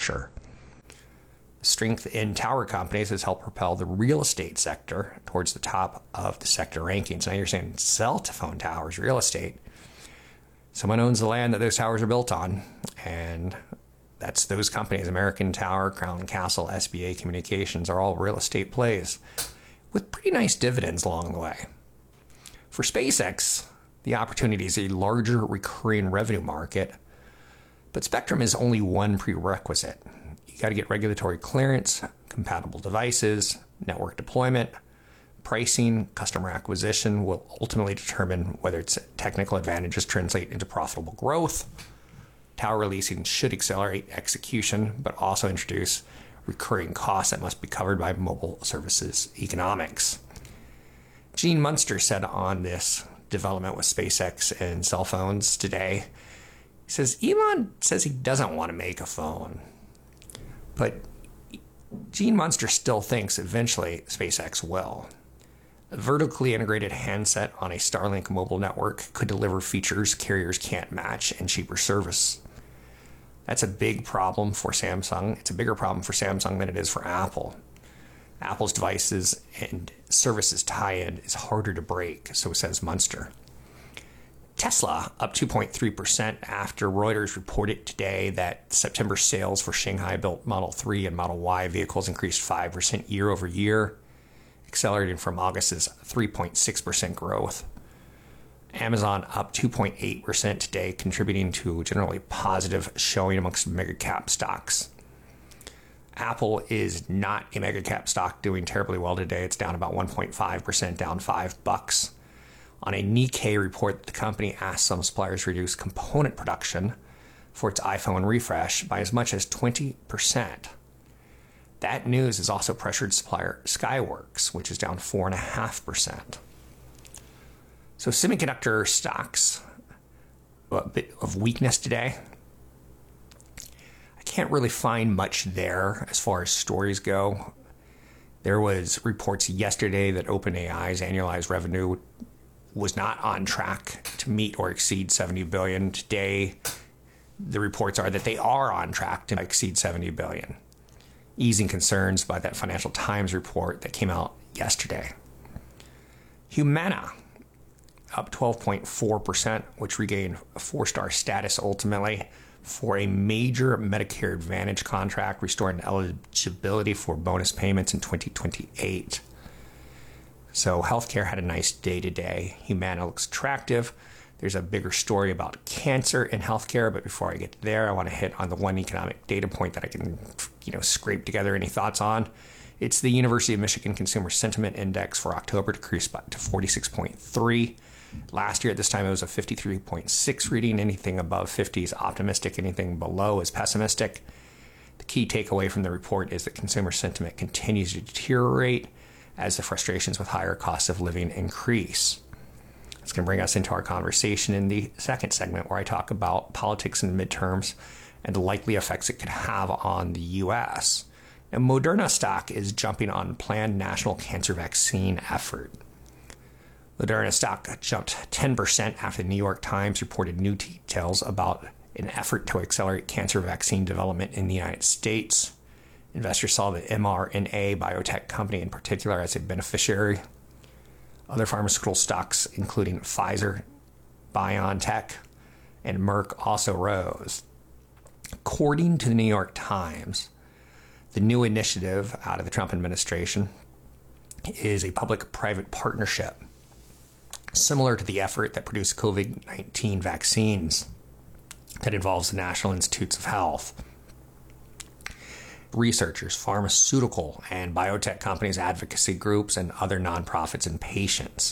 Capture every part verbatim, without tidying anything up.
infrastructure. Strength in tower companies has helped propel the real estate sector towards the top of the sector rankings. Now you're saying cell phone towers, real estate. Someone owns the land that those towers are built on, and that's those companies. American Tower, Crown Castle, S B A Communications are all real estate plays with pretty nice dividends along the way. For SpaceX, the opportunity is a larger recurring revenue market, but spectrum is only one prerequisite. You got to get regulatory clearance, compatible devices, network deployment, pricing, customer acquisition will ultimately determine whether its technical advantages translate into profitable growth. Tower releasing should accelerate execution, but also introduce recurring costs that must be covered by mobile services economics. Gene Munster said on this development with SpaceX and cell phones today, he says, Elon says he doesn't want to make a phone, but Gene Munster still thinks eventually SpaceX will. A vertically integrated handset on a Starlink mobile network could deliver features carriers can't match and cheaper service. That's a big problem for Samsung. It's a bigger problem for Samsung than it is for Apple. Apple's devices and services tie-in is harder to break, so says Munster. Tesla up two point three percent after Reuters reported today that September sales for Shanghai-built Model three and Model Y vehicles increased five percent year over year, accelerating from August's three point six percent growth. Amazon up two point eight percent today, contributing to a generally positive showing amongst mega cap stocks. Apple is not a mega cap stock doing terribly well today. It's down about one point five percent, down five bucks. On a Nikkei report, the company asked some suppliers to reduce component production for its iPhone refresh by as much as twenty percent. That news has also pressured supplier Skyworks, which is down four point five percent. So semiconductor stocks, a bit of weakness today. I can't really find much there as far as stories go. There was reports yesterday that OpenAI's annualized revenue was not on track to meet or exceed seventy billion dollars. Today, the reports are that they are on track to exceed seventy billion dollars, easing concerns by that Financial Times report that came out yesterday. Humana up twelve point four percent, which regained a four-star status ultimately for a major Medicare Advantage contract, restoring eligibility for bonus payments in twenty twenty-eight. So healthcare had a nice day today. Humana looks attractive. There's a bigger story about cancer in healthcare, but before I get there, I want to hit on the one economic data point that I can, you know, scrape together any thoughts on. It's the University of Michigan Consumer Sentiment Index for October decreased to forty-six point three. Last year at this time, it was a fifty-three point six reading. Anything above fifty is optimistic. Anything below is pessimistic. The key takeaway from the report is that consumer sentiment continues to deteriorate as the frustrations with higher costs of living increase. It's going to bring us into our conversation in the second segment, where I talk about politics in the midterms and the likely effects it could have on the U S. Now, Moderna stock is jumping on planned national cancer vaccine effort. Moderna stock jumped ten percent after the New York Times reported new details about an effort to accelerate cancer vaccine development in the United States. Investors saw the mRNA biotech company in particular as a beneficiary. Other pharmaceutical stocks, including Pfizer, BioNTech, and Merck, also rose. According to the New York Times, the new initiative out of the Trump administration is a public-private partnership, similar to the effort that produced COVID nineteen vaccines that involves the National Institutes of Health. Researchers, pharmaceutical and biotech companies, advocacy groups, and other nonprofits and patients.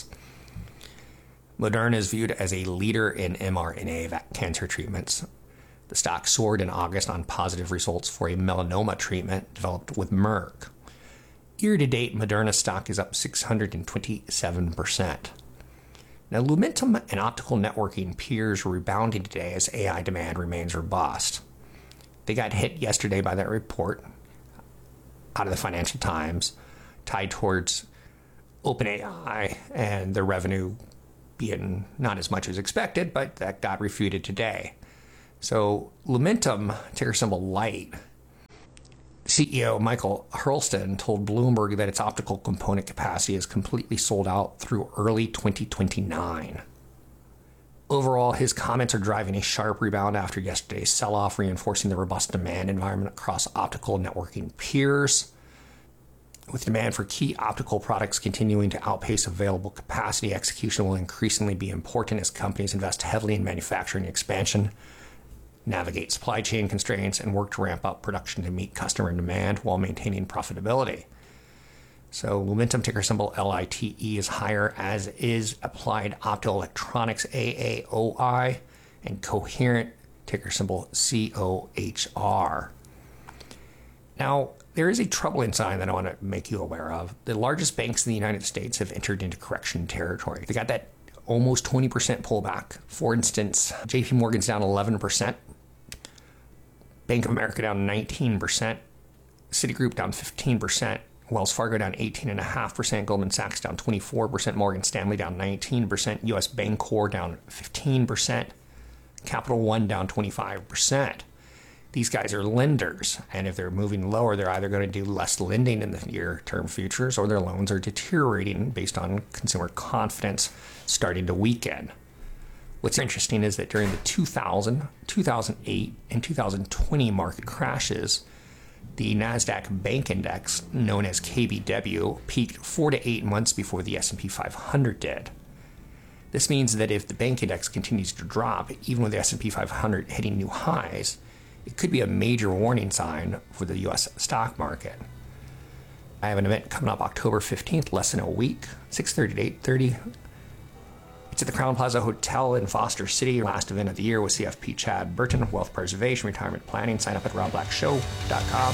Moderna is viewed as a leader in mRNA cancer treatments. The stock soared in August on positive results for a melanoma treatment developed with Merck. Year-to-date, Moderna stock is up six hundred twenty-seven percent. Now, Lumentum and optical networking peers are rebounding today as A I demand remains robust. They got hit yesterday by that report out of the Financial Times tied towards OpenAI and the revenue being not as much as expected, but that got refuted today. So Lumentum, ticker symbol LIGHT, C E O Michael Hurlston told Bloomberg that its optical component capacity is completely sold out through early twenty twenty-nine. Overall, his comments are driving a sharp rebound after yesterday's sell-off, reinforcing the robust demand environment across optical networking peers. With demand for key optical products continuing to outpace available capacity, execution will increasingly be important as companies invest heavily in manufacturing expansion, navigate supply chain constraints, and work to ramp up production to meet customer demand while maintaining profitability. So Lumentum, ticker symbol L I T E, is higher, as is Applied Optoelectronics, A A O I, and Coherent, ticker symbol C O H R. Now, there is a troubling sign that I want to make you aware of. The largest banks in the United States have entered into correction territory. They got that almost twenty percent pullback. For instance, J P Morgan's down eleven percent. Bank of America down nineteen percent. Citigroup down fifteen percent. Wells Fargo down eighteen point five percent. Goldman Sachs down twenty-four percent. Morgan Stanley down nineteen percent. U S Bancorp down fifteen percent. Capital One down twenty-five percent. These guys are lenders, and if they're moving lower, they're either going to do less lending in the near-term futures, or their loans are deteriorating based on consumer confidence starting to weaken. What's interesting is that during the two thousand, two thousand eight, and two thousand twenty market crashes, the NASDAQ Bank Index, known as K B W, peaked four to eight months before the S and P five hundred did. This means that if the bank index continues to drop, even with the S and P five hundred hitting new highs, it could be a major warning sign for the U S stock market. I have an event coming up October fifteenth, less than a week, six thirty to eight thirty. It's at the Crown Plaza Hotel in Foster City. Last event of the year with C F P Chad Burton, Wealth Preservation, Retirement Planning. Sign up at rob black show dot com.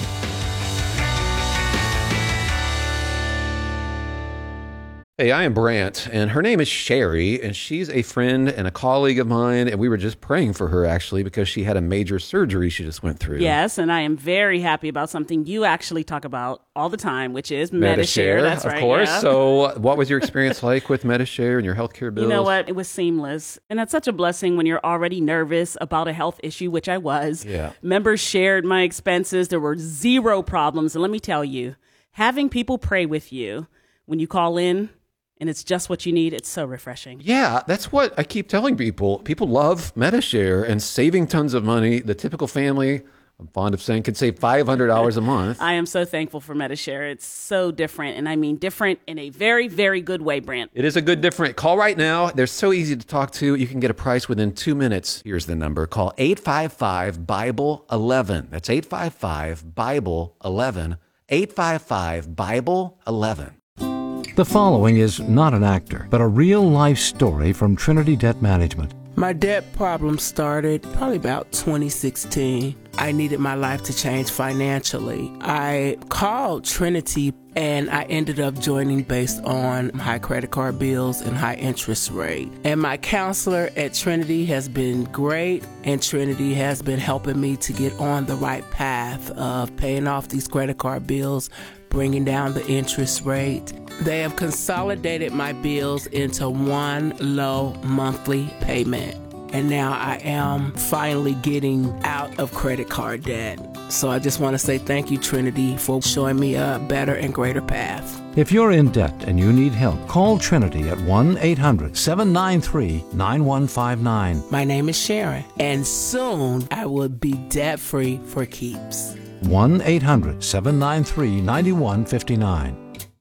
Hey, I am Brant, and her name is Sherry, and she's a friend and a colleague of mine, and we were just praying for her, actually, because she had a major surgery she just went through. Yes, and I am very happy about something you actually talk about all the time, which is Medi-Share. Medi-Share, That's of right, course. yeah. So what was your experience like with Medi-Share and your healthcare bills? You know what? It was seamless. And that's such a blessing when you're already nervous about a health issue, which I was. Yeah. Members shared my expenses. There were zero problems. And let me tell you, having people pray with you when you call in, and it's just what you need, it's so refreshing. Yeah, that's what I keep telling people. People love Medi-Share and saving tons of money. The typical family, I'm fond of saying, could save five hundred dollars a month. I am so thankful for Medi-Share. It's so different, and I mean different in a very, very good way, Brant. It is a good different. Call right now. They're so easy to talk to. You can get a price within two minutes. Here's the number. Call eight five five, Bible eleven. That's eight five five, Bible eleven. eight five five, Bible eleven. The following is not an actor, but a real-life story from Trinity Debt Management. My debt problem started probably about twenty sixteen. I needed my life to change financially. I called Trinity and I ended up joining based on high credit card bills and high interest rate. And my counselor at Trinity has been great, and Trinity has been helping me to get on the right path of paying off these credit card bills, bringing down the interest rate. They have consolidated my bills into one low monthly payment. And now I am finally getting out of credit card debt. So I just want to say thank you, Trinity, for showing me a better and greater path. If you're in debt and you need help, call Trinity at one eight hundred, seven nine three, nine one five nine. My name is Sharon, and soon I will be debt-free for keeps. one eight hundred, seven nine three, nine one five nine.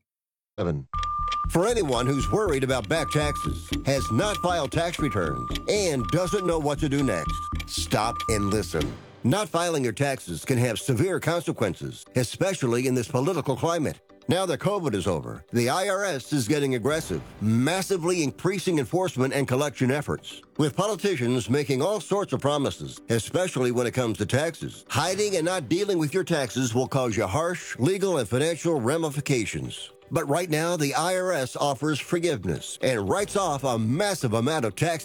For anyone who's worried about back taxes, has not filed tax returns, and doesn't know what to do next, stop and listen. Not filing your taxes can have severe consequences, especially in this political climate. Now that COVID is over, the I R S is getting aggressive, massively increasing enforcement and collection efforts, with politicians making all sorts of promises, especially when it comes to taxes. Hiding and not dealing with your taxes will cause you harsh legal and financial ramifications. But right now, the I R S offers forgiveness and writes off a massive amount of tax debt.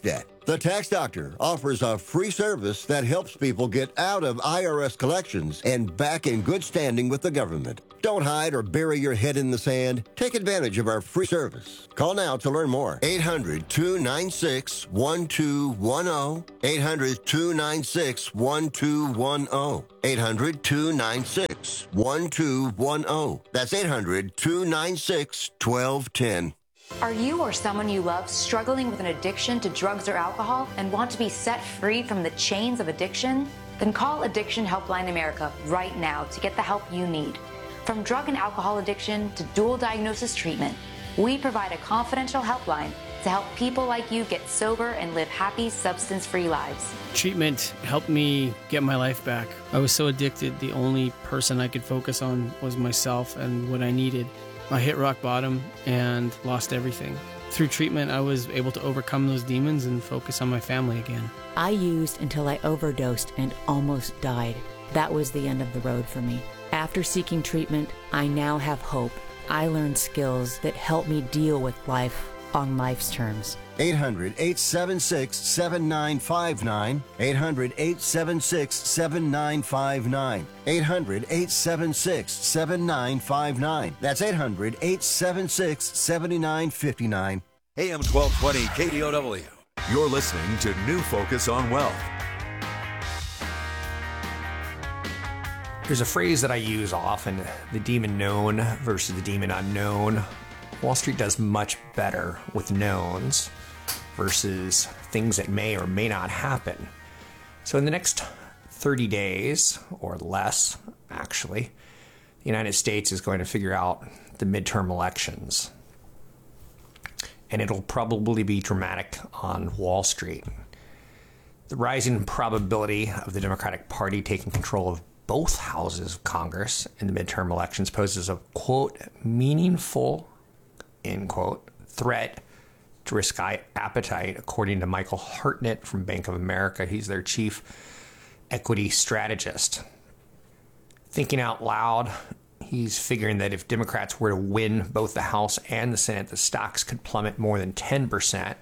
The Tax Doctor offers a free service that helps people get out of I R S collections and back in good standing with the government. Don't hide or bury your head in the sand. Take advantage of our free service. Call now to learn more. eight hundred, two nine six, one two one zero. eight hundred, two nine six, one two one zero. eight hundred, two nine six, one two one zero. That's eight hundred, two nine six, one two one zero. Are you or someone you love struggling with an addiction to drugs or alcohol and want to be set free from the chains of addiction? Then call Addiction Helpline America right now to get the help you need. From drug and alcohol addiction to dual diagnosis treatment, we provide a confidential helpline to help people like you get sober and live happy, substance-free lives. Treatment helped me get my life back. I was so addicted, the only person I could focus on was myself and what I needed. I hit rock bottom and lost everything. Through treatment, I was able to overcome those demons and focus on my family again. I used until I overdosed and almost died. That was the end of the road for me. After seeking treatment, I now have hope. I learned skills that help me deal with life on life's terms. eight hundred, eight seven six, seven nine five nine. eight hundred, eight seven six, seven nine five nine. eight hundred, eight seven six, seven nine five nine. That's eight hundred, eight seven six, seven nine five nine. A M twelve twenty K D O W. You're listening to New Focus on Wealth. There's a phrase that I use often, the demon known versus the demon unknown. Wall Street does much better with knowns versus things that may or may not happen. So in the next thirty days, or less, actually, the United States is going to figure out the midterm elections. And it'll probably be dramatic on Wall Street. The rising probability of the Democratic Party taking control of both houses of Congress in the midterm elections poses a, quote, meaningful, end quote, threat to risk appetite, according to Michael Hartnett from Bank of America. He's their chief equity strategist. Thinking out loud, he's figuring that if Democrats were to win both the House and the Senate, the stocks could plummet more than ten percent.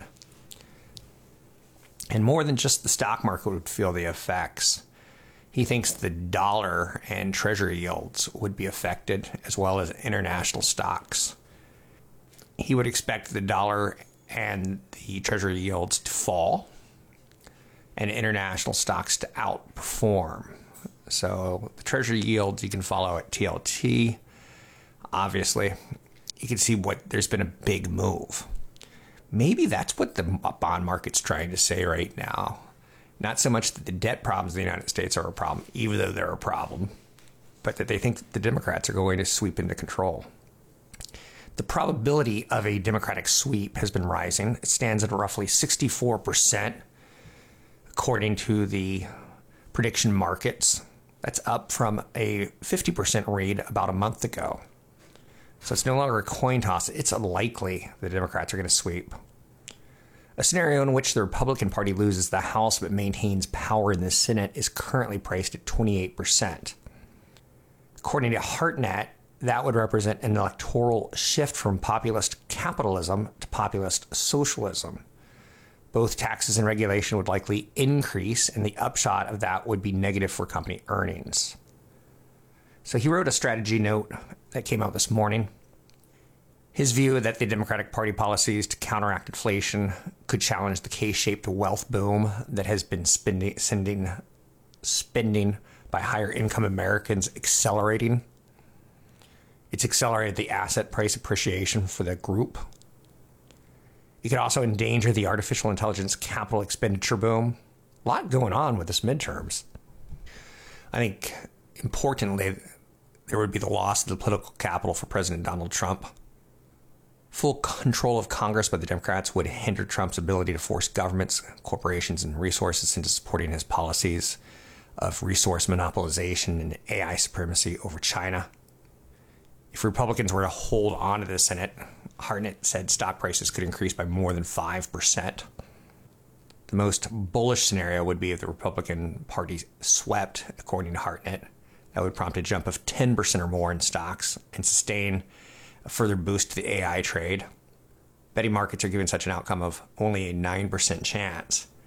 And more than just the stock market would feel the effects. He thinks the dollar and treasury yields would be affected, as well as international stocks. He would expect the dollar and the treasury yields to fall and international stocks to outperform. So the treasury yields you can follow at T L T. Obviously, you can see what there's been a big move. Maybe that's what the bond market's trying to say right now. Not so much that the debt problems in the United States are a problem, even though they're a problem, but that they think the Democrats are going to sweep into control. The probability of a Democratic sweep has been rising. It stands at roughly sixty-four percent, according to the prediction markets. That's up from a fifty percent read about a month ago. So it's no longer a coin toss. It's unlikely the Democrats are going to sweep. A scenario in which the Republican Party loses the House but maintains power in the Senate is currently priced at twenty-eight percent. According to Hartnett, that would represent an electoral shift from populist capitalism to populist socialism. Both taxes and regulation would likely increase, and the upshot of that would be negative for company earnings. So he wrote a strategy note that came out this morning. His view that the Democratic Party policies to counteract inflation could challenge the K-shaped wealth boom that has been spending, sending, spending by higher income Americans accelerating. It's accelerated the asset price appreciation for the group. It could also endanger the artificial intelligence capital expenditure boom. A lot going on with this midterms. I think, importantly, there would be the loss of the political capital for President Donald Trump. Full control of Congress by the Democrats would hinder Trump's ability to force governments, corporations, and resources into supporting his policies of resource monopolization and A I supremacy over China. If Republicans were to hold on to the Senate, Hartnett said stock prices could increase by more than five percent. The most bullish scenario would be if the Republican Party swept, according to Hartnett. That would prompt a jump of ten percent or more in stocks and sustain a further boost to the A I trade. Betting markets are giving such an outcome of only a nine percent chance.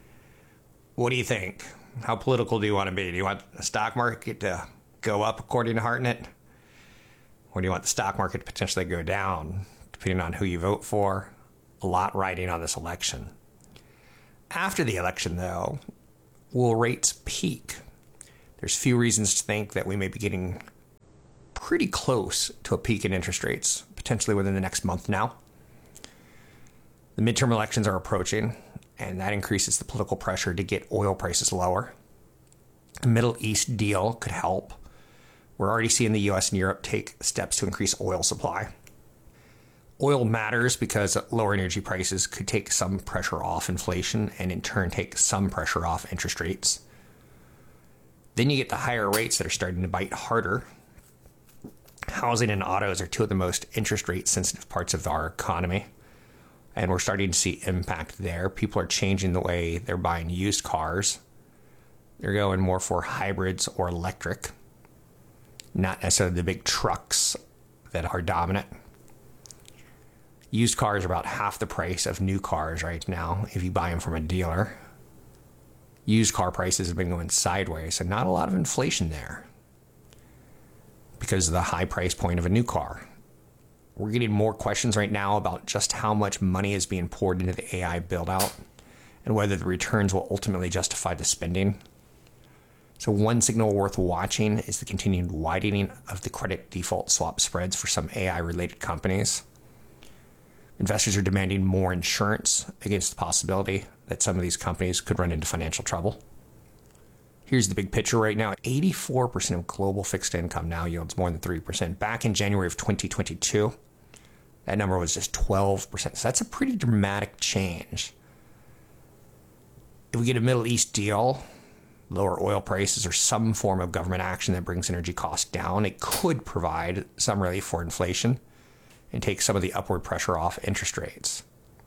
What do you think? How political do you want to be? Do you want the stock market to go up according to Hartnett? Or do you want the stock market to potentially go down, depending on who you vote for? A lot riding on this election. After the election, though, will rates peak? There's few reasons to think that we may be getting pretty close to a peak in interest rates, potentially within the next month now. The midterm elections are approaching, and that increases the political pressure to get oil prices lower. A Middle East deal could help. We're already seeing the U S and Europe take steps to increase oil supply. Oil matters because lower energy prices could take some pressure off inflation and in turn take some pressure off interest rates. Then you get the higher rates that are starting to bite harder. Housing and autos are two of the most interest rate sensitive parts of our economy. And we're starting to see impact there. People are changing the way they're buying used cars. They're going more for hybrids or electric, not necessarily the big trucks that are dominant. Used cars are about half the price of new cars right now if you buy them from a dealer. Used car prices have been going sideways, so not a lot of inflation there because of the high price point of a new car. We're getting more questions right now about just how much money is being poured into the A I build-out and whether the returns will ultimately justify the spending. So one signal worth watching is the continued widening of the credit default swap spreads for some A I-related companies. Investors are demanding more insurance against the possibility that some of these companies could run into financial trouble. Here's the big picture right now. eighty-four percent of global fixed income now yields more than three percent. Back in January of twenty twenty-two, that number was just twelve percent. So that's a pretty dramatic change. If we get a Middle East deal, lower oil prices, or some form of government action that brings energy costs down, it could provide some relief for inflation and take some of the upward pressure off interest rates.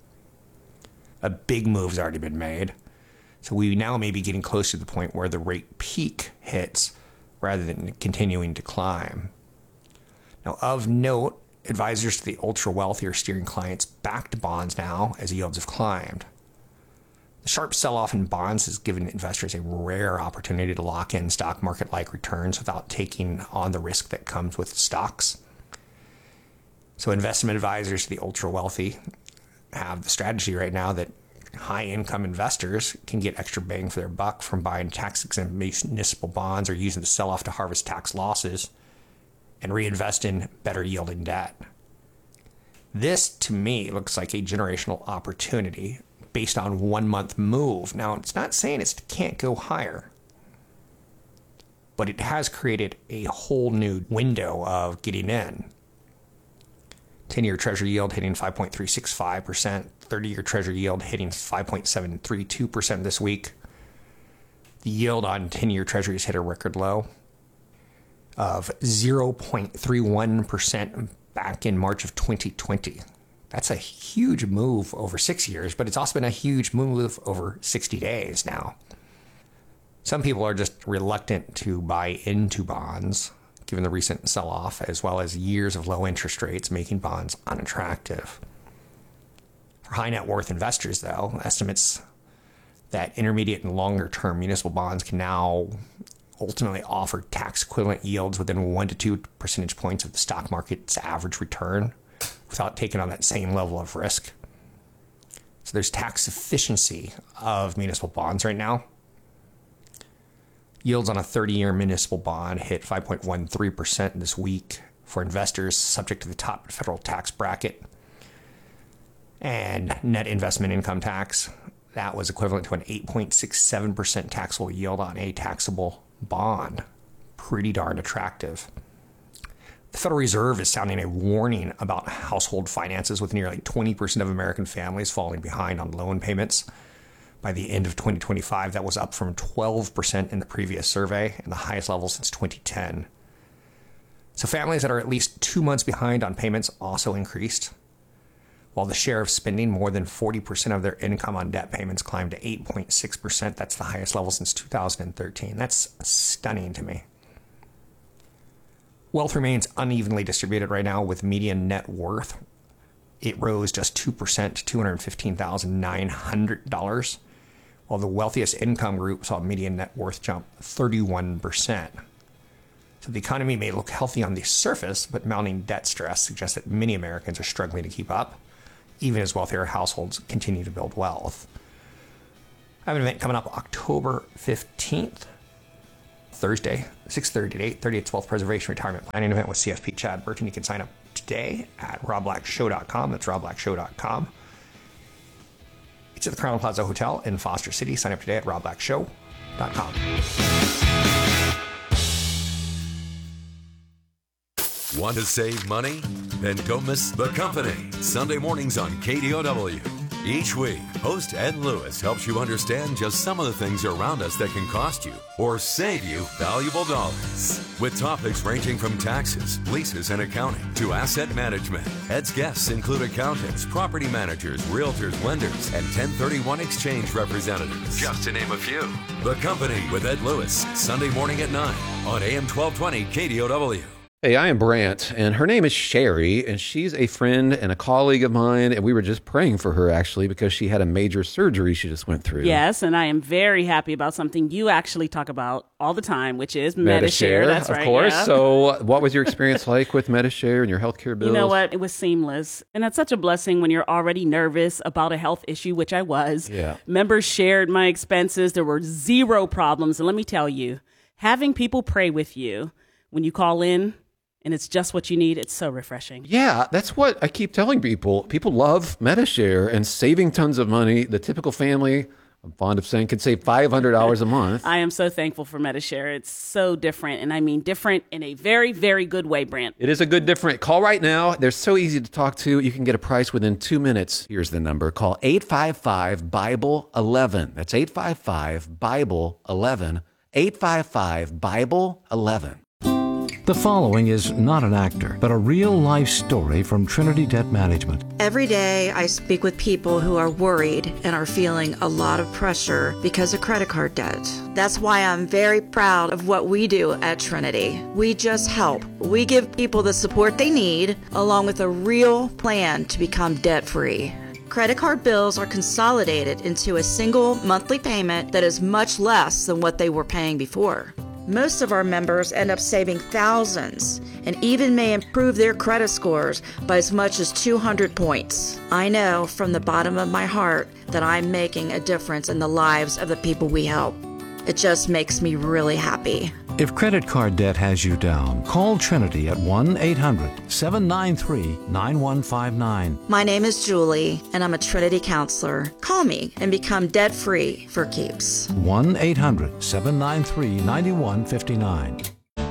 A big move's already been made. So we now may be getting close to the point where the rate peak hits rather than continuing to climb. Now, of note, advisors to the ultra wealthy are steering clients back to bonds now as yields have climbed. The sharp sell-off in bonds has given investors a rare opportunity to lock in stock market-like returns without taking on the risk that comes with stocks. So investment advisors to the ultra wealthy have the strategy right now that high-income investors can get extra bang for their buck from buying tax-exempt municipal bonds or using the sell-off to harvest tax losses and reinvest in better-yielding debt. This, to me, looks like a generational opportunity based on one-month move. Now, it's not saying it can't go higher, but it has created a whole new window of getting in. ten-year Treasury yield hitting five point three six five percent, thirty-year Treasury yield hitting five point seven three two percent this week. The yield on ten-year Treasuries hit a record low of zero point three one percent back in March of twenty twenty. That's a huge move over six years, but it's also been a huge move over sixty days now. Some people are just reluctant to buy into bonds, given the recent sell-off, as well as years of low interest rates making bonds unattractive. For high net worth investors, though, estimates that intermediate and longer term municipal bonds can now ultimately offer tax equivalent yields within one to two percentage points of the stock market's average return without taking on that same level of risk. So there's tax efficiency of municipal bonds right now. Yields on a thirty-year municipal bond hit five point one three percent this week for investors subject to the top federal tax bracket. And net investment income tax, that was equivalent to an eight point six seven percent taxable yield on a taxable bond. Pretty darn attractive. The Federal Reserve is sounding a warning about household finances, with nearly twenty percent of American families falling behind on loan payments. By the end of twenty twenty-five, that was up from twelve percent in the previous survey and the highest level since twenty ten. So families that are at least two months behind on payments also increased, while the share of spending more than forty percent of their income on debt payments climbed to eight point six percent. That's the highest level since two thousand thirteen. That's stunning to me. Wealth remains unevenly distributed right now, with median net worth. It rose just two percent to two hundred fifteen thousand nine hundred dollars, while the wealthiest income group saw median net worth jump thirty-one percent. So the economy may look healthy on the surface, but mounting debt stress suggests that many Americans are struggling to keep up, even as wealthier households continue to build wealth. I have an event coming up October fifteenth, Thursday, six thirty to eight thirty. It's Wealth Preservation Retirement Planning event with C F P Chad Burton. You can sign up today at rob black show dot com. That's rob black show dot com. It's at the Crown Plaza Hotel in Foster City. Sign up today at rob black show dot com. Want to save money? Then don't miss The Company, Sunday mornings on K D O W. Each week, host Ed Lewis helps you understand just some of the things around us that can cost you or save you valuable dollars. With topics ranging from taxes, leases, and accounting to asset management. Ed's guests include accountants, property managers, realtors, lenders, and ten thirty-one exchange representatives, just to name a few. The Company with Ed Lewis, Sunday morning at nine on A M twelve twenty K D O W. Hey, I am Brant, and her name is Sherry, and she's a friend and a colleague of mine, and we were just praying for her, actually, because she had a major surgery she just went through. Yes, and I am very happy about something you actually talk about all the time, which is Medi-Share. Medi-Share, That's of right, course. yeah. So what was your experience like with Medi-Share and your healthcare bills? You know what? It was seamless. And that's such a blessing when you're already nervous about a health issue, which I was. Yeah. Members shared my expenses. There were zero problems. And let me tell you, having people pray with you when you call in, and it's just what you need, it's so refreshing. Yeah, that's what I keep telling people. People love Medi-Share and saving tons of money. The typical family, I'm fond of saying, could save five hundred dollars a month. I am so thankful for Medi-Share. It's so different, and I mean different in a very, very good way, Brant. It is a good different. Call right now. They're so easy to talk to. You can get a price within two minutes. Here's the number. Call eight five five, Bible eleven. That's eight five five, Bible eleven. eight five five, Bible eleven. The following is not an actor, but a real-life story from Trinity Debt Management. Every day I speak with people who are worried and are feeling a lot of pressure because of credit card debt. That's why I'm very proud of what we do at Trinity. We just help. We give people the support they need, along with a real plan to become debt-free. Credit card bills are consolidated into a single monthly payment that is much less than what they were paying before. Most of our members end up saving thousands and even may improve their credit scores by as much as two hundred points. I know from the bottom of my heart that I'm making a difference in the lives of the people we help. It just makes me really happy. If credit card debt has you down, call Trinity at one eight hundred, seven nine three, nine one five nine. My name is Julie, and I'm a Trinity counselor. Call me and become debt-free for keeps. one eight hundred, seven nine three, nine one five nine.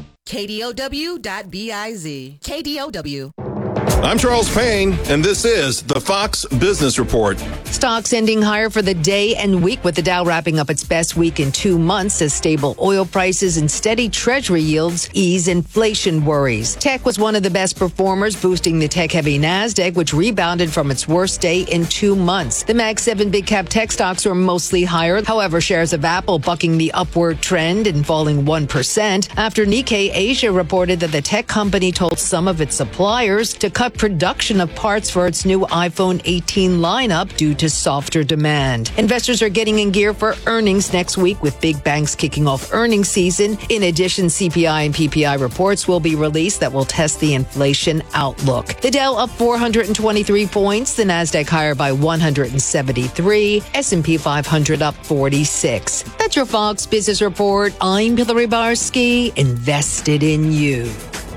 K D O W dot biz. K D O W. I'm Charles Payne, and this is the Fox Business Report. Stocks ending higher for the day and week, with the Dow wrapping up its best week in two months as stable oil prices and steady treasury yields ease inflation worries. Tech was one of the best performers, boosting the tech-heavy NASDAQ, which rebounded from its worst day in two months. The Mag seven big-cap tech stocks were mostly higher. However, shares of Apple bucking the upward trend and falling one percent after Nikkei Asia reported that the tech company told some of its suppliers to cut production of parts for its new iPhone eighteen lineup due to softer demand. Investors are getting in gear for earnings next week, with big banks kicking off earnings season. In addition, C P I and P P I reports will be released that will test the inflation outlook. The Dow up four hundred twenty-three points, the NASDAQ higher by one hundred seventy-three, S and P five hundred up forty-six. That's your Fox Business Report. I'm Hillary Barsky, invested in you.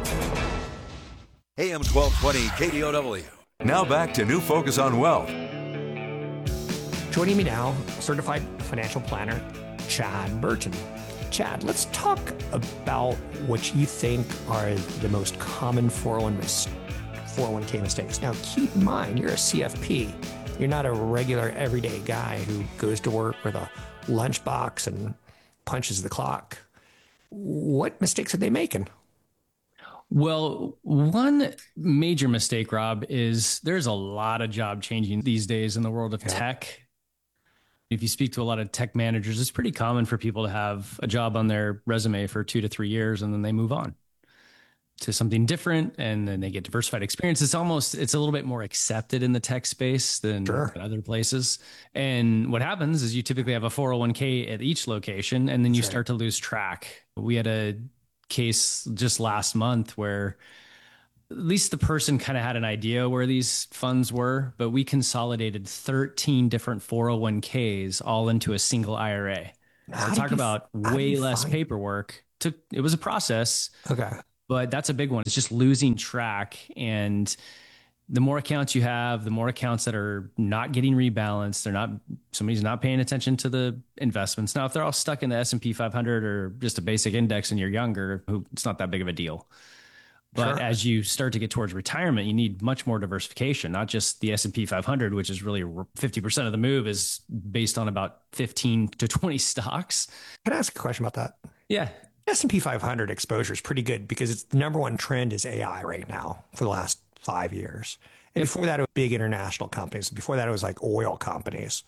A M twelve twenty K D O W. Now back to New Focus on Wealth. Joining me now, certified financial planner, Chad Burton. Chad, let's talk about what you think are the most common four oh one k mistakes. Now, keep in mind, you're a C F P. You're not a regular everyday guy who goes to work with a lunchbox and punches the clock. What mistakes are they making? Well, one major mistake, Rob, is there's a lot of job changing these days in the world of yeah. tech. If you speak to a lot of tech managers, it's pretty common for people to have a job on their resume for two to three years and then they move on. to something different, and then they get diversified experience. It's almost, it's a little bit more accepted in the tech space than Sure. other places. And what happens is you typically have a four oh one k at each location, and then you That's start to lose track. We had a case just last month where at least the person kind of had an idea where these funds were, but we consolidated thirteen different four oh one k's all into a single I R A. How I did talk you- about how did way you less find- paperwork. Took it was a process. Okay. But that's a big one. It's just losing track. And the more accounts you have, the more accounts that are not getting rebalanced. They're not, somebody's not paying attention to the investments. Now, if they're all stuck in the S and P five hundred or just a basic index and you're younger, it's not that big of a deal. But Sure. as you start to get towards retirement, you need much more diversification, not just the S and P five hundred, which is really fifty percent of the move is based on about fifteen to twenty stocks. Can I ask a question about that? Yeah. S and P five hundred exposure is pretty good because it's the number one trend is A I right now for the last five years. And before that, it was big international companies. Before that, it was like oil companies.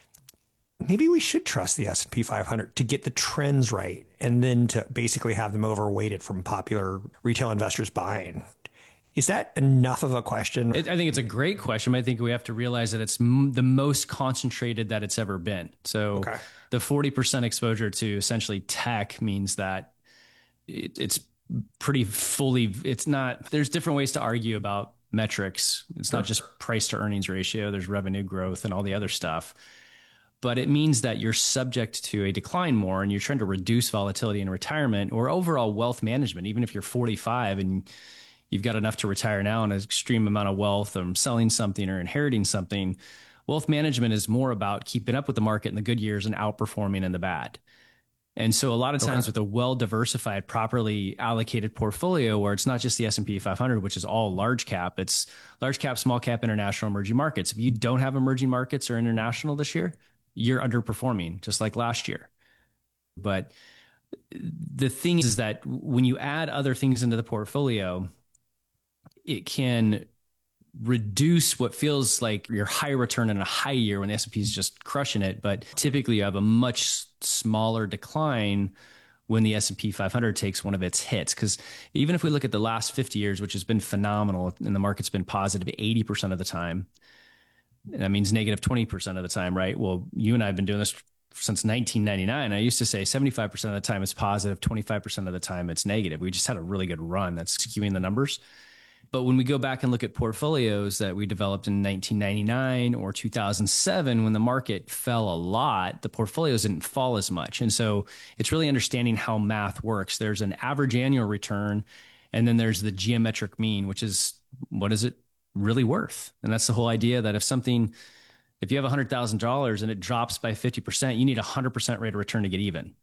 Maybe we should trust the S and P five hundred to get the trends right and then to basically have them overweighted from popular retail investors buying. Is that enough of a question? It, I think it's a great question. But I think we have to realize that it's m- the most concentrated that it's ever been. So Okay. the forty percent exposure to essentially tech means that it, it's pretty fully, it's not, there's different ways to argue about metrics. It's not just price to earnings ratio. There's revenue growth and all the other stuff. But it means that you're subject to a decline more and you're trying to reduce volatility in retirement or overall wealth management. Even if you're forty-five and you've got enough to retire now and an extreme amount of wealth from selling something or inheriting something, wealth management is more about keeping up with the market in the good years and outperforming in the bad. And so a lot of times Okay. with a well-diversified, properly allocated portfolio where it's not just the S and P five hundred, which is all large cap, it's large cap, small cap, international, emerging markets. If you don't have emerging markets or international this year, you're underperforming just like last year. But the thing is that when you add other things into the portfolio, it can reduce what feels like your high return in a high year when the S and P is just crushing it. But typically you have a much smaller decline when the S and P five hundred takes one of its hits. Because even if we look at the last fifty years, which has been phenomenal, and the market's been positive eighty percent of the time, and that means negative twenty percent of the time, right? Well, you and I have been doing this since nineteen ninety-nine. I used to say seventy-five percent of the time it's positive, twenty-five percent of the time it's negative. We just had a really good run that's skewing the numbers. But when we go back and look at portfolios that we developed in nineteen ninety-nine or two thousand seven, when the market fell a lot, the portfolios didn't fall as much. And so it's really understanding how math works. There's an average annual return, and then there's the geometric mean, which is what is it really worth? And that's the whole idea that if something, if you have one hundred thousand dollars and it drops by fifty percent, you need a one hundred percent rate of return to get even.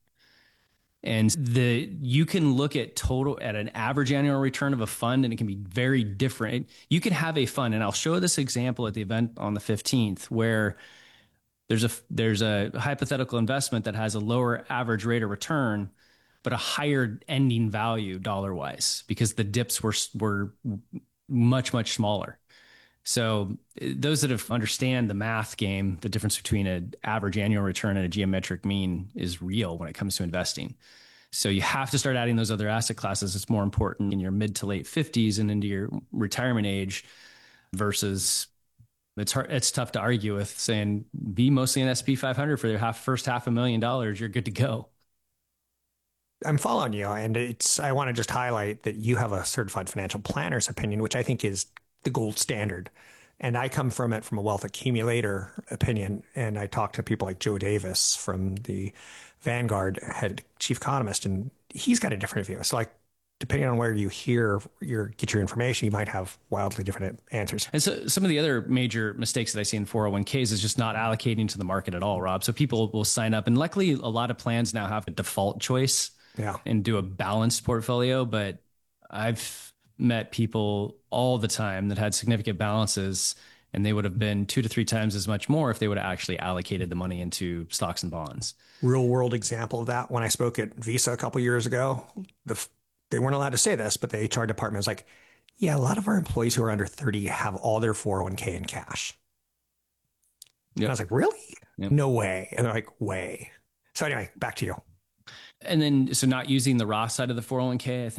And the you can look at total at an average annual return of a fund, and it can be very different. You can have a fund, and I'll show this example at the event on the fifteenth, where there's a there's a hypothetical investment that has a lower average rate of return, but a higher ending value dollar wise because the dips were were much much smaller. So those that have understand the math game, the difference between an average annual return and a geometric mean is real when it comes to investing. So you have to start adding those other asset classes. It's more important in your mid to late fifties and into your retirement age versus it's hard, it's tough to argue with saying be mostly an S and P five hundred for the half, first half a million dollars. You're good to go. I'm following you, and it's. I want to just highlight that you have a certified financial planner's opinion, which I think is the gold standard. And I come from it from a wealth accumulator opinion. And I talk to people like Joe Davis from the Vanguard, head chief economist, and he's got a different view. So like, depending on where you hear your get your information, you might have wildly different answers. And so some of the other major mistakes that I see in four oh one k's is just not allocating to the market at all, Rob. So people will sign up, and luckily a lot of plans now have a default choice yeah. and do a balanced portfolio. But I've met people all the time that had significant balances, and they would have been two to three times as much more if they would have actually allocated the money into stocks and bonds. Real world example of that. When I spoke at Visa a couple years ago, the, they weren't allowed to say this, but the H R department was like, yeah, a lot of our employees who are under thirty have all their four oh one k in cash. Yep. And I was like, really? Yep. No way. And they're like, way. So anyway, back to you. And then, so not using the Roth side of the four oh one k, I think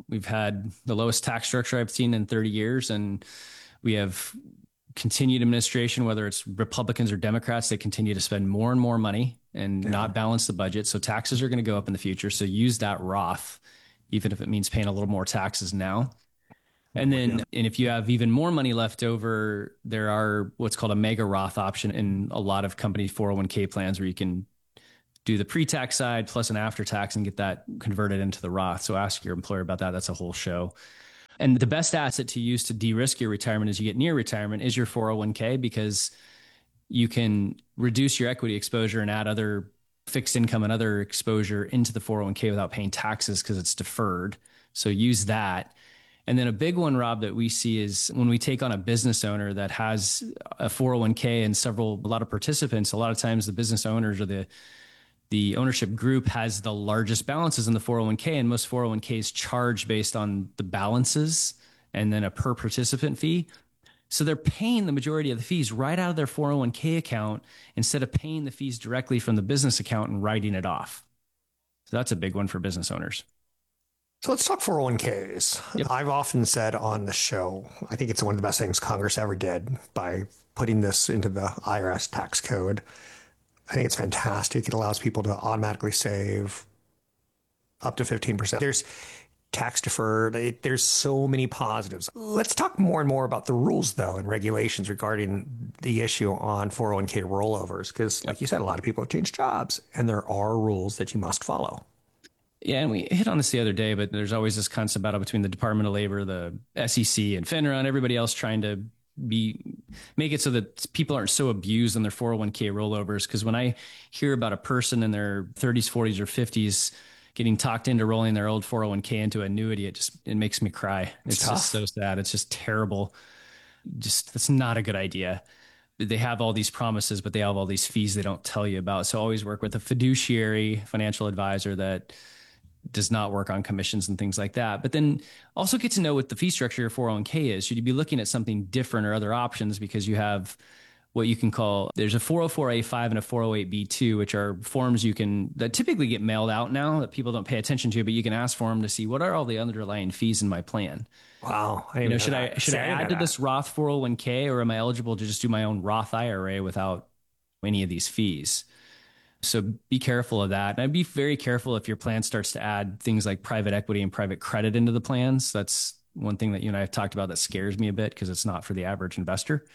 We've had the lowest tax structure I've seen in thirty years. And we have continued administration, whether it's Republicans or Democrats, they continue to spend more and more money and yeah. not balance the budget. So taxes are going to go up in the future. So use that Roth, even if it means paying a little more taxes now. And then, yeah. and if you have even more money left over, there are what's called a mega Roth option in a lot of company four oh one k plans where you can do the pre-tax side plus an after-tax and get that converted into the Roth. So ask your employer about that. That's a whole show. And the best asset to use to de-risk your retirement as you get near retirement is your four oh one k, because you can reduce your equity exposure and add other fixed income and other exposure into the four oh one k without paying taxes because it's deferred. So use that. And then a big one, Rob, that we see is when we take on a business owner that has a four oh one k and several, a lot of participants, a lot of times the business owners or the, the ownership group has the largest balances in the four oh one k, and most four oh one k's charge based on the balances and then a per participant fee. So they're paying the majority of the fees right out of their four oh one k account instead of paying the fees directly from the business account and writing it off. So that's a big one for business owners. So let's talk four oh one k's. Yep. I've often said on the show, I think it's one of the best things Congress ever did by putting this into the I R S tax code. I think it's fantastic. It allows people to automatically save up to fifteen percent. There's tax deferred. It, there's so many positives. Let's talk more and more about the rules, though, and regulations regarding the issue on four oh one k rollovers. Because, like you said, a lot of people have changed jobs, and there are rules that you must follow. Yeah, and we hit on this the other day, but there's always this constant battle between the Department of Labor, the S E C, and FINRA, and everybody else trying to be make it so that people aren't so abused on their four oh one k rollovers. Because when I hear about a person in their thirties, forties, or fifties getting talked into rolling their old four oh one k into annuity, it just it makes me cry. It's, it's just so sad. It's just terrible. Just that's not a good idea. They have all these promises, but they have all these fees they don't tell you about. So always work with a fiduciary financial advisor that does not work on commissions and things like that. But then also get to know what the fee structure of your four oh one k is. Should you be looking at something different or other options? Because you have what you can call, there's a four oh four A five and a four oh eight B two, which are forms you can, that typically get mailed out now that people don't pay attention to, but you can ask for them to see what are all the underlying fees in my plan. Wow. I you know, should that. I, should See, I, I add to that. this Roth four oh one k, or am I eligible to just do my own Roth I R A without any of these fees? So be careful of that. And I'd be very careful if your plan starts to add things like private equity and private credit into the plans. That's one thing that you and I have talked about that scares me a bit because it's not for the average investor.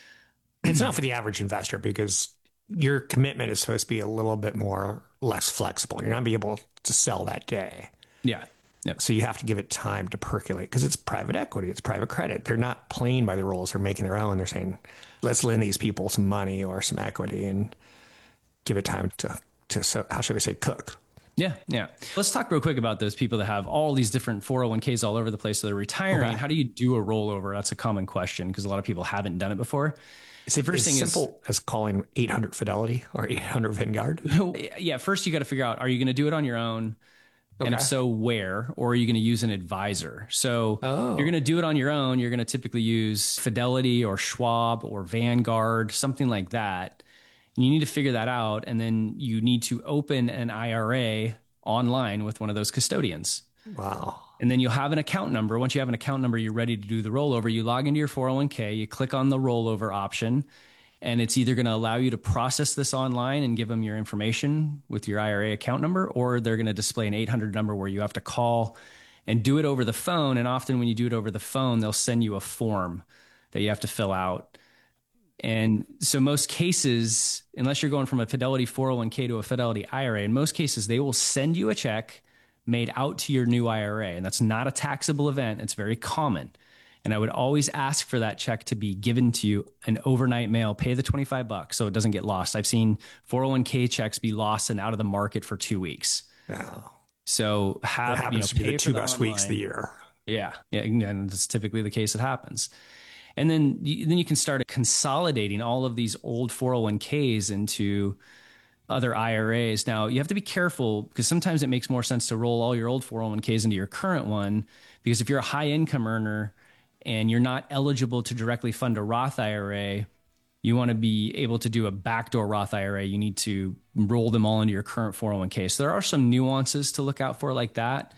It's not for the average investor because your commitment is supposed to be a little bit more less flexible. You're not going to be able to sell that day. Yeah. Yep. So you have to give it time to percolate because it's private equity. It's private credit. They're not playing by the rules. They're making their own. They're saying, let's lend these people some money or some equity and give it time to, to so how should I say, cook. Yeah, yeah. Let's talk real quick about those people that have all these different four oh one k's all over the place. So they're retiring. Okay. How do you do a rollover? That's a common question because a lot of people haven't done it before. Is it as simple is, as calling eight hundred Fidelity or eight hundred Vanguard? Yeah, first you got to figure out, are you going to do it on your own? Okay. And if so, where? Or are you going to use an advisor? So oh. you're going to do it on your own. You're going to typically use Fidelity or Schwab or Vanguard, something like that. And you need to figure that out. And then you need to open an I R A online with one of those custodians. Wow. And then you'll have an account number. Once you have an account number, you're ready to do the rollover. You log into your four oh one k, you click on the rollover option, and it's either going to allow you to process this online and give them your information with your I R A account number, or they're going to display an eight hundred number where you have to call and do it over the phone. And often when you do it over the phone, they'll send you a form that you have to fill out. And so most cases, unless you're going from a Fidelity four oh one k to a Fidelity I R A, in most cases, they will send you a check made out to your new I R A. And that's not a taxable event. It's very common. And I would always ask for that check to be given to you an overnight mail, pay the twenty-five bucks so it doesn't get lost. I've seen four oh one k checks be lost and out of the market for two weeks. Wow. So have, that happens you know, to be the two best online. weeks of the year. Yeah. Yeah. And that's typically the case that happens. And then, then you can start consolidating all of these old four oh one k's into other I R As. Now, you have to be careful because sometimes it makes more sense to roll all your old four oh one k's into your current one, because if you're a high income earner and you're not eligible to directly fund a Roth I R A, you want to be able to do a backdoor Roth I R A. You need to roll them all into your current four oh one k. So there are some nuances to look out for like that.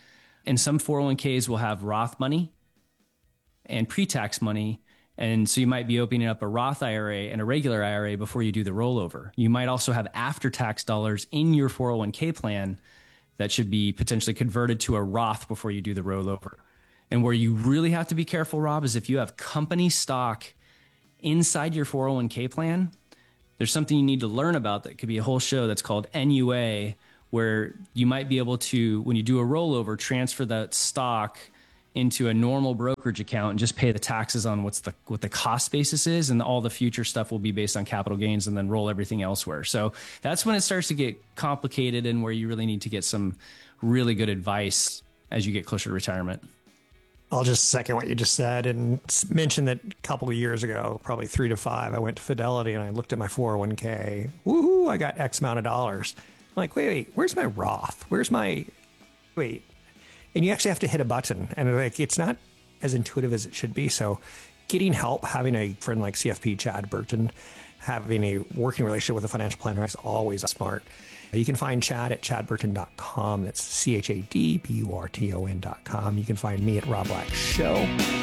And some four oh one k's will have Roth money and pre-tax money. And so you might be opening up a Roth I R A and a regular I R A before you do the rollover. You might also have after-tax dollars in your four oh one k plan that should be potentially converted to a Roth before you do the rollover. And where you really have to be careful, Rob, is if you have company stock inside your four oh one k plan, there's something you need to learn about that could be a whole show that's called N U A, where you might be able to, when you do a rollover, transfer that stock into a normal brokerage account and just pay the taxes on what's the what the cost basis is, and all the future stuff will be based on capital gains, and then roll everything elsewhere. So that's when it starts to get complicated and where you really need to get some really good advice as you get closer to retirement. I'll just second what you just said and mention that a couple of years ago, probably three to five, I went to Fidelity and I looked at my four oh one k. Woohoo, I got X amount of dollars. I'm like, wait, wait, where's my Roth? Where's my, wait. And you actually have to hit a button, and like it's not as intuitive as it should be. So getting help, having a friend like C F P Chad Burton, having a working relationship with a financial planner is always smart. You can find Chad at chad burton dot com. That's C H A D B U R T O N dot com. You can find me at Rob Black Show.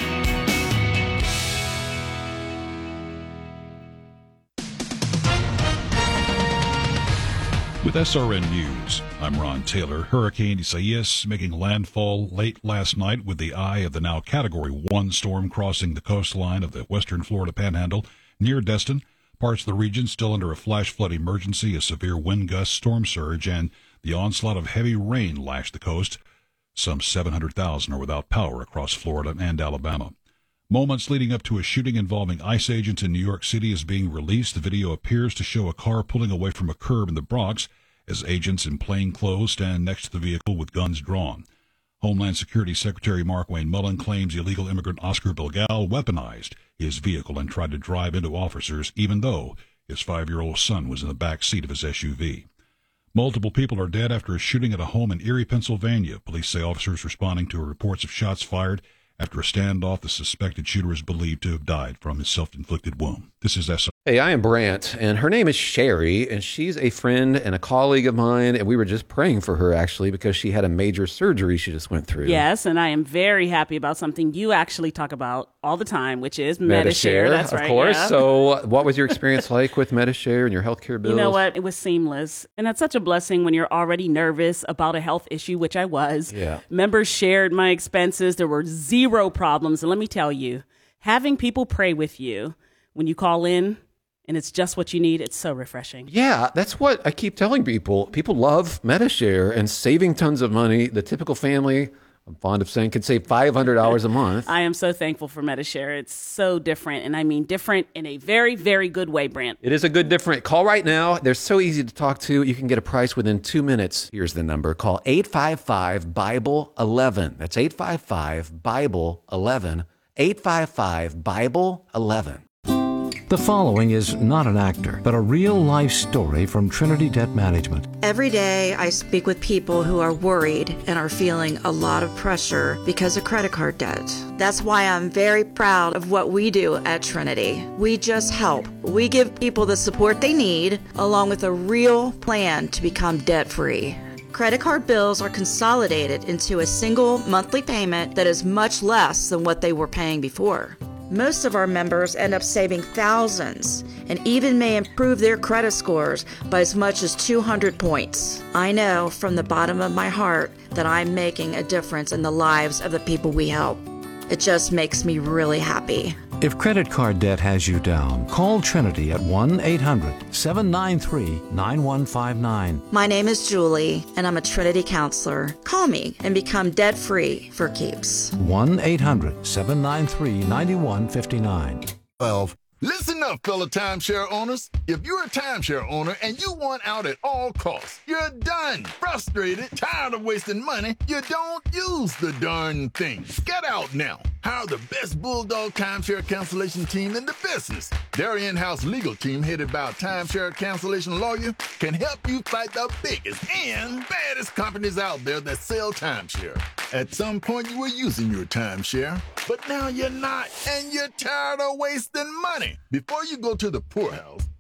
With S R N News, I'm Ron Taylor. Hurricane Isaias making landfall late last night with the eye of the now Category one storm crossing the coastline of the western Florida Panhandle near Destin. Parts of the region still under a flash flood emergency, a severe wind gust, storm surge, and the onslaught of heavy rain lashed the coast. Some seven hundred thousand are without power across Florida and Alabama. Moments leading up to a shooting involving ICE agents in New York City is being released. The video appears to show a car pulling away from a curb in the Bronx as agents in plain clothes stand next to the vehicle with guns drawn. Homeland Security Secretary Markwayne Mullin claims illegal immigrant Oscar Bilgal weaponized his vehicle and tried to drive into officers, even though his five-year-old son was in the back seat of his S U V. Multiple people are dead after a shooting at a home in Erie, Pennsylvania. Police say officers responding to reports of shots fired after a standoff. The suspected shooter is believed to have died from his self-inflicted wound. This is S R. Hey, I am Brant, and her name is Sherry, and she's a friend and a colleague of mine, and we were just praying for her, actually, because she had a major surgery she just went through. Yes, and I am very happy about something you actually talk about all the time, which is Medi-Share. Medi-Share, That's of right, course. yeah. So what was your experience like with Medi-Share and your healthcare bills? You know what? It was seamless. And that's such a blessing when you're already nervous about a health issue, which I was. Yeah. Members shared my expenses. There were zero problems. And let me tell you, having people pray with you when you call in, and it's just what you need, it's so refreshing. Yeah, that's what I keep telling people. People love Medi-Share and saving tons of money. The typical family, I'm fond of saying, can save five hundred dollars a month. I am so thankful for Medi-Share. It's so different, and I mean different in a very, very good way, Brant. It is a good different. Call right now. They're so easy to talk to. You can get a price within two minutes. Here's the number. Call eight five five, Bible eleven. That's eight five five, Bible eleven. eight five five, Bible eleven. The following is not an actor, but a real-life story from Trinity Debt Management. Every day I speak with people who are worried and are feeling a lot of pressure because of credit card debt. That's why I'm very proud of what we do at Trinity. We just help. We give people the support they need, along with a real plan to become debt-free. Credit card bills are consolidated into a single monthly payment that is much less than what they were paying before. Most of our members end up saving thousands and even may improve their credit scores by as much as two hundred points. I know from the bottom of my heart that I'm making a difference in the lives of the people we help. It just makes me really happy. If credit card debt has you down, call Trinity at one eight hundred, seven nine three, nine one five nine. My name is Julie, and I'm a Trinity counselor. Call me and become debt-free for keeps. one eight hundred, seven nine three, nine one five nine. twelve. Listen up, fellow timeshare owners. If you're a timeshare owner and you want out at all costs, you're done, frustrated, tired of wasting money, you don't use the darn thing. Get out now. Hire the best Bulldog timeshare cancellation team in the business. Their in-house legal team, headed by a timeshare cancellation lawyer, can help you fight the biggest and baddest companies out there that sell timeshare. At some point, you were using your timeshare, but now you're not, and you're tired of wasting money. Before you go to the poorhouse,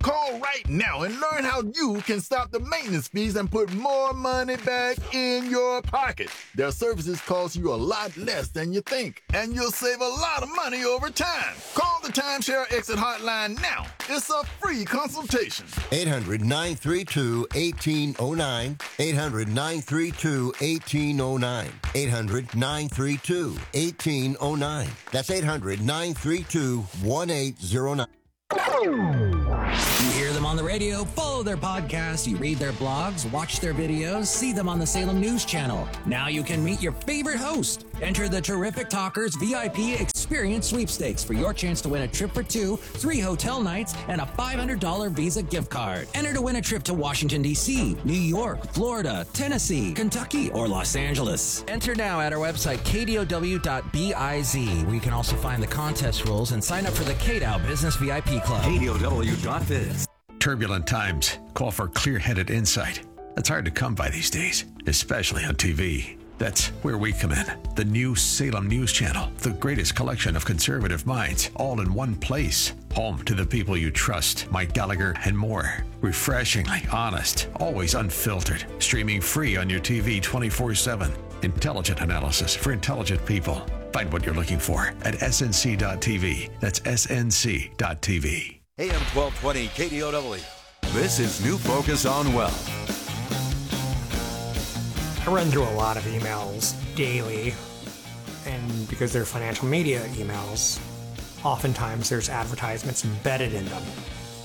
Call right now and learn how you can stop the maintenance fees and put more money back in your pocket. Their services cost you a lot less than you think, and you'll save a lot of money over time. Call the Timeshare Exit Hotline now. It's a free consultation. eight hundred, nine three two, one eight zero nine. eight hundred, nine three two, one eight zero nine. eight hundred, nine three two, one eight zero nine. That's eight hundred, nine three two, one eight zero nine. You hear them on the radio, follow their podcasts, you read their blogs, watch their videos, see them on the Salem News Channel. Now you can meet your favorite host. Enter the Terrific Talkers V I P Experience Sweepstakes for your chance to win a trip for two, three hotel nights, and a five hundred dollars Visa gift card. Enter to win a trip to Washington, D C, New York, Florida, Tennessee, Kentucky, or Los Angeles. Enter now at our website, K D O W dot biz, where you can also find the contest rules and sign up for the K D O W Business V I P Club. K D O W dot biz. Turbulent times call for clear-headed insight. That's hard to come by these days, especially on T V. That's where we come in. The new Salem News Channel, the greatest collection of conservative minds, all in one place. Home to the people you trust, Mike Gallagher and more. Refreshingly honest, always unfiltered. Streaming free on your T V twenty-four seven. Intelligent analysis for intelligent people. Find what you're looking for at S N C dot T V. That's S N C dot T V. A M twelve twenty K D O W. This is New Focus on Wealth. I run through a lot of emails daily, and because they're financial media emails, oftentimes there's advertisements embedded in them.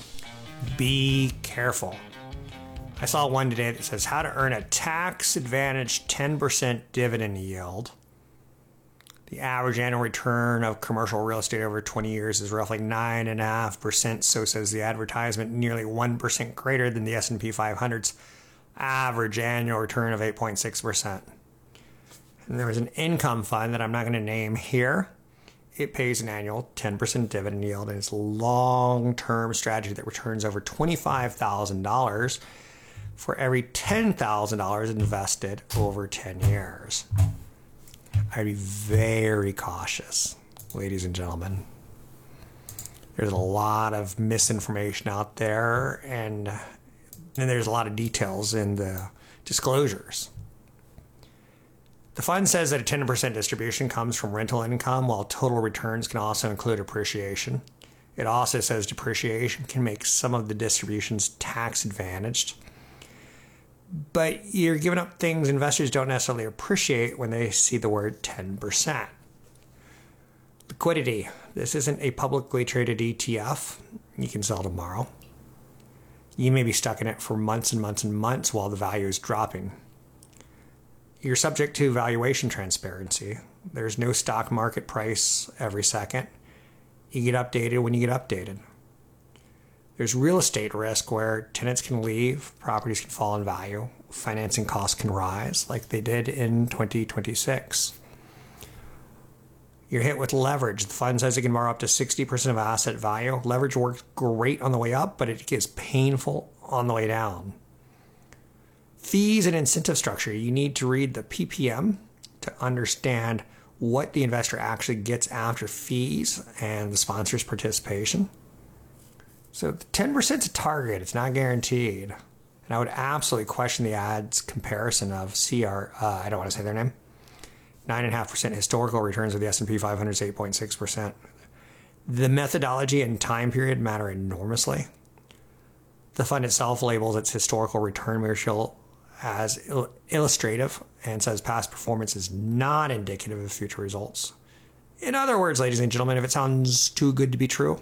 Be careful. I saw one today that says how to earn a tax-advantaged ten percent dividend yield. The average annual return of commercial real estate over twenty years is roughly nine point five percent, so says the advertisement, nearly one percent greater than the S and P five hundred's average annual return of eight point six percent. And there was an income fund that I'm not going to name here. It pays an annual ten percent dividend yield, and it's a long-term strategy that returns over twenty-five thousand dollars for every ten thousand dollars invested over ten years. I'd be very cautious, ladies and gentlemen. There's a lot of misinformation out there, and, and there's a lot of details in the disclosures. The fund says that a ten percent distribution comes from rental income, while total returns can also include appreciation. It also says depreciation can make some of the distributions tax advantaged. But you're giving up things investors don't necessarily appreciate when they see the word ten percent. Liquidity. This isn't a publicly traded E T F. You can sell tomorrow. You may be stuck in it for months and months and months while the value is dropping. You're subject to valuation transparency. There's no stock market price every second. You get updated when you get updated. There's real estate risk where tenants can leave, properties can fall in value, financing costs can rise like they did in twenty twenty-six. You're hit with leverage. The fund says it can borrow up to sixty percent of asset value. Leverage works great on the way up, but it gets painful on the way down. Fees and incentive structure. You need to read the P P M to understand what the investor actually gets after fees and the sponsor's participation. So ten percent is a target. It's not guaranteed. And I would absolutely question the ad's comparison of C R, uh, I don't want to say their name, nine point five percent historical returns with the S and P five hundred's eight point six percent. The methodology and time period matter enormously. The fund itself labels its historical return ratio as il- illustrative and says past performance is not indicative of future results. In other words, ladies and gentlemen, if it sounds too good to be true,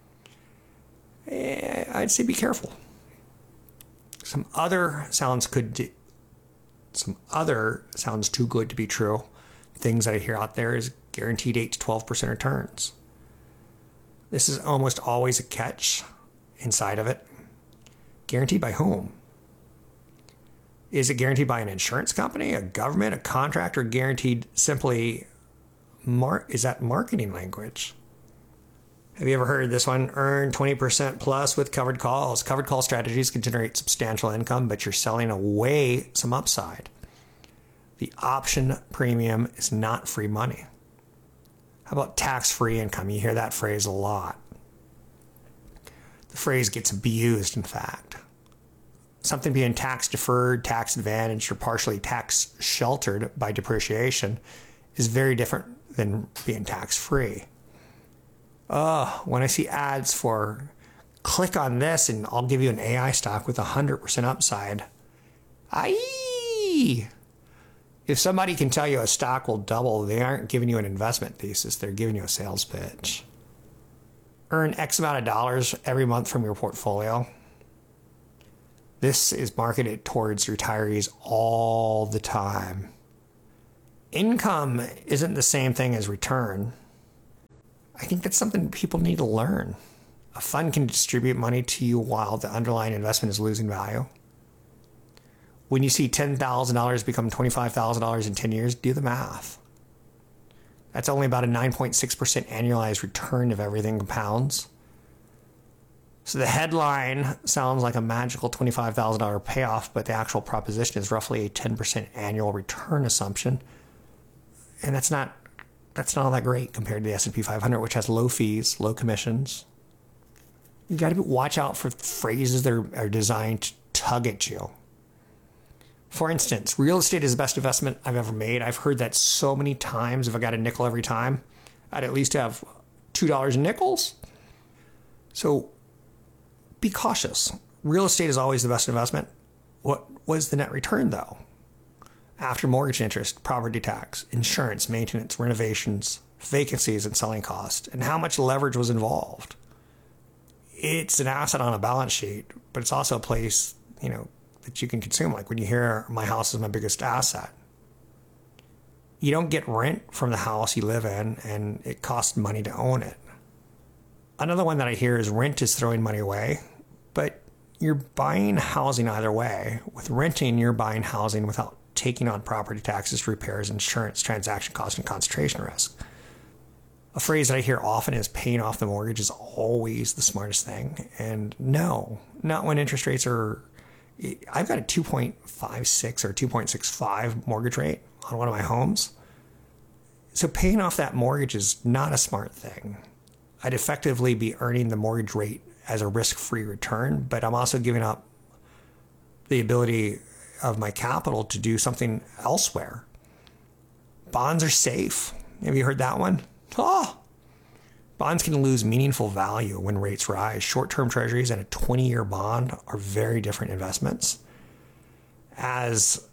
I'd say be careful. Some other sounds could do, some other sounds too good to be true. Things that I hear out there is guaranteed eight to twelve percent returns. This is almost always a catch inside of it. Guaranteed by whom? Is it guaranteed by an insurance company, a government, a contractor, guaranteed simply mar- is that marketing language? Have you ever heard this one? Earn twenty percent plus with covered calls. Covered call strategies can generate substantial income, but you're selling away some upside. The option premium is not free money. How about tax-free income? You hear that phrase a lot. The The phrase gets abused, in fact. Something being tax deferred, tax advantaged, or partially tax sheltered by depreciation is very different than being tax free. Uh, when I see ads for click on this and I'll give you an A I stock with one hundred percent upside, aye. If somebody can tell you a stock will double, they aren't giving you an investment thesis, they're giving you a sales pitch. Earn X amount of dollars every month from your portfolio. This is marketed towards retirees all the time. Income isn't the same thing as return. I think that's something people need to learn. A fund can distribute money to you while the underlying investment is losing value. When you see ten thousand dollars become twenty-five thousand dollars in ten years, do the math. That's only about a nine point six percent annualized return if everything compounds. So the headline sounds like a magical twenty-five thousand dollars payoff, but the actual proposition is roughly a ten percent annual return assumption. And that's not that's not all that great compared to the S and P five hundred, which has low fees, low commissions. You got to watch out for phrases that are, are designed to tug at you. For instance, real estate is the best investment I've ever made. I've heard that so many times. If I got a nickel every time, I'd at least have two dollars in nickels. So be cautious. Real estate is always the best investment. What was the net return, though? After mortgage interest, property tax, insurance, maintenance, renovations, vacancies, and selling costs, and how much leverage was involved. It's an asset on a balance sheet, but it's also a place, you know, that you can consume. Like when you hear, my house is my biggest asset. You don't get rent from the house you live in, and it costs money to own it. Another one that I hear is rent is throwing money away, but you're buying housing either way. With renting, you're buying housing without taking on property taxes, repairs, insurance, transaction costs, and concentration risk. A phrase that I hear often is paying off the mortgage is always the smartest thing. And no, not when interest rates are... I've got a two point five six or two point six five mortgage rate on one of my homes. So paying off that mortgage is not a smart thing. I'd effectively be earning the mortgage rate as a risk-free return, but I'm also giving up the ability of my capital to do something elsewhere. Bonds are safe. Have you heard that one? Oh, bonds can lose meaningful value when rates rise. Short-term treasuries and a twenty-year bond are very different investments. As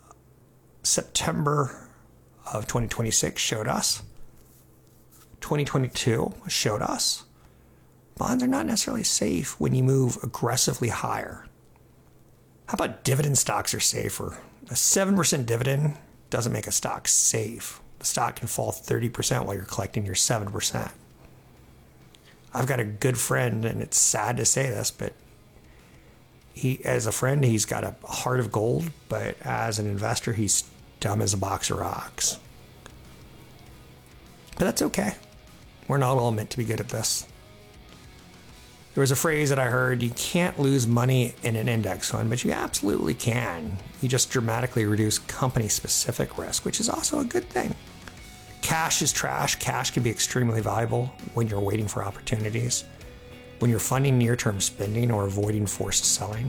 September of twenty twenty-six showed us, twenty twenty-two showed us, bonds are not necessarily safe when you move aggressively higher. How about dividend stocks are safer? A seven percent dividend doesn't make a stock safe. The stock can fall thirty percent while you're collecting your seven percent. I've got a good friend, and it's sad to say this, but he, as a friend, he's got a heart of gold, but as an investor, he's dumb as a box of rocks. But that's okay. We're not all meant to be good at this. There was a phrase that I heard, you can't lose money in an index fund, but you absolutely can. You just dramatically reduce company-specific risk, which is also a good thing. Cash is trash. Cash can be extremely valuable when you're waiting for opportunities, when you're funding near-term spending or avoiding forced selling.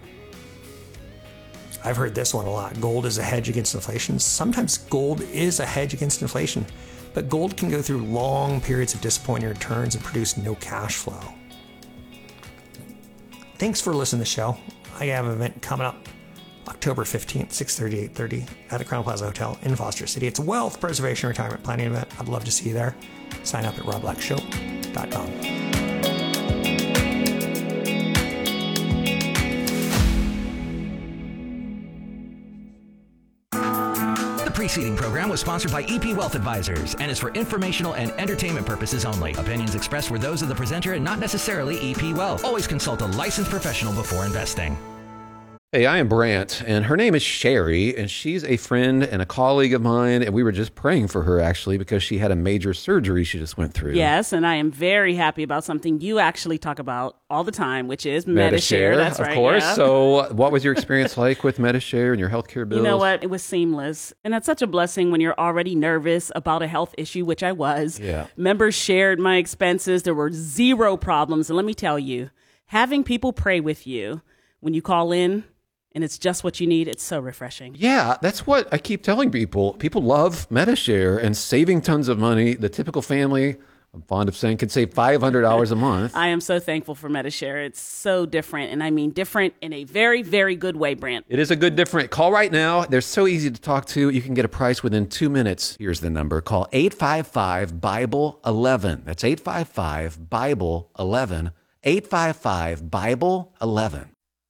I've heard this one a lot. Gold is a hedge against inflation. Sometimes gold is a hedge against inflation, but gold can go through long periods of disappointing returns and produce no cash flow. Thanks for listening to the show. I have an event coming up October fifteenth, six thirty, eight thirty at the Crown Plaza Hotel in Foster City. It's a wealth preservation retirement planning event. I'd love to see you there. Sign up at rob black show dot com. The preceding program was sponsored by E P Wealth Advisors and is for informational and entertainment purposes only. Opinions expressed were those of the presenter and not necessarily E P Wealth. Always consult a licensed professional before investing. Hey, I am Brant, and her name is Sherry, and she's a friend and a colleague of mine, and we were just praying for her, actually, because she had a major surgery she just went through. Yes, and I am very happy about something you actually talk about all the time, which is Medi-Share. Medi-Share, That's of right, course. yeah. So what was your experience like with Medi-Share and your healthcare bills? You know what? It was seamless. And that's such a blessing when you're already nervous about a health issue, which I was. Yeah. Members shared my expenses. There were zero problems. And let me tell you, Having people pray with you when you call in and it's just what you need, it's so refreshing. Yeah, that's what I keep telling people. People love Medi-Share and saving tons of money. The typical family, I'm fond of saying, could save five hundred dollars a month. I am so thankful for Medi-Share. It's so different, and I mean different in a very, very good way, Brant. It is a good different. Call right now. They're so easy to talk to. You can get a price within two minutes. Here's the number. Call eight five five, Bible eleven. That's eight five five, Bible eleven. eight five five, Bible eleven.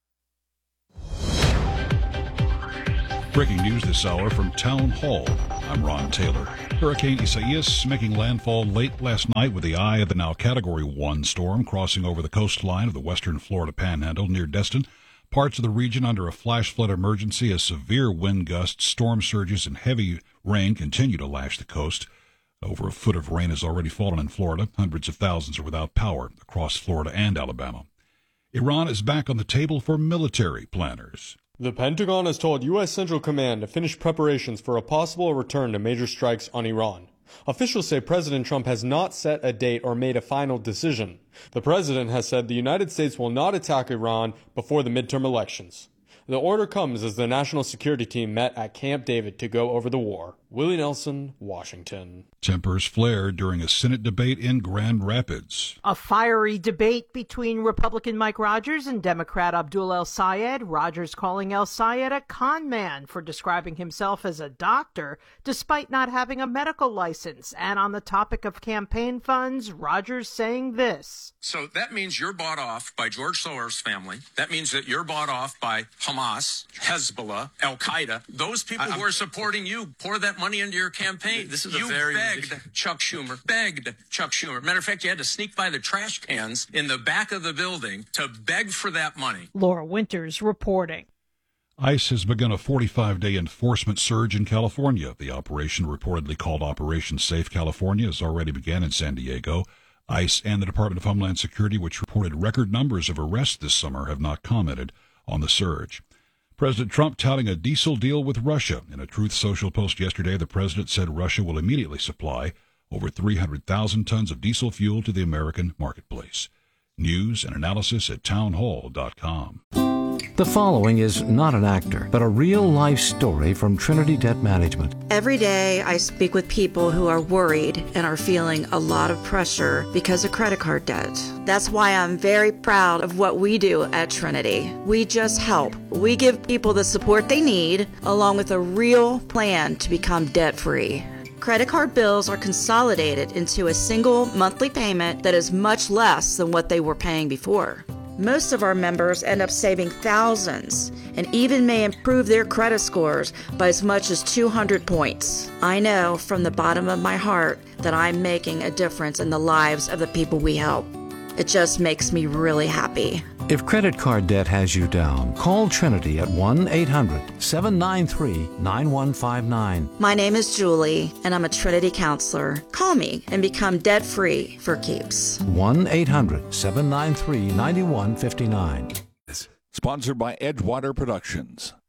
Breaking news this hour from Town Hall. I'm Ron Taylor. Hurricane Isaias making landfall late last night with the eye of the now Category one storm crossing over the coastline of the western Florida Panhandle near Destin. Parts of the region under a flash flood emergency as severe wind gusts, storm surges, and heavy rain continue to lash the coast. Over a foot of rain has already fallen in Florida. Hundreds of thousands are without power across Florida and Alabama. Iran is back on the table for military planners. The Pentagon has told U S Central Command to finish preparations for a possible return to major strikes on Iran. Officials say President Trump has not set a date or made a final decision. The president has said the United States will not attack Iran before the midterm elections. The order comes as the National Security Team met at Camp David to go over the war. Willie Nelson, Washington. Tempers flared during a Senate debate in Grand Rapids. A fiery debate between Republican Mike Rogers and Democrat Abdul El-Sayed. Rogers calling El-Sayed a con man for describing himself as a doctor despite not having a medical license. And on the topic of campaign funds, Rogers saying this. So that means you're bought off by George Soros' family. That means that you're bought off by Hamas, Hezbollah, Al-Qaeda. Those people I, who are supporting you pour that money into your campaign. This is you a very begged Chuck Schumer, begged Chuck Schumer. Matter of fact, you had to sneak by the trash cans in the back of the building to beg for that money. Laura Winters reporting. ICE has begun a forty-five day enforcement surge in California. The operation, reportedly called Operation Safe California, has already begun in San Diego. ICE and the Department of Homeland Security, which reported record numbers of arrests this summer, have not commented on the surge. President Trump touting a diesel deal with Russia. In a Truth Social post yesterday, the president said Russia will immediately supply over three hundred thousand tons of diesel fuel to the American marketplace. News and analysis at townhall dot com. The following is not an actor, but a real-life story from Trinity Debt Management. Every day I speak with people who are worried and are feeling a lot of pressure because of credit card debt. That's why I'm very proud of what we do at Trinity. We just help. We give people the support they need, along with a real plan to become debt-free. Credit card bills are consolidated into a single monthly payment that is much less than what they were paying before. Most of our members end up saving thousands and even may improve their credit scores by as much as two hundred points. I know from the bottom of my heart that I'm making a difference in the lives of the people we help. It just makes me really happy. If credit card debt has you down, call Trinity at one eight hundred, seven nine three, nine one five nine. My name is Julie, and I'm a Trinity counselor. Call me and become debt-free for keeps. one eight hundred, seven nine three, nine one five nine. Sponsored by Edgewater Productions.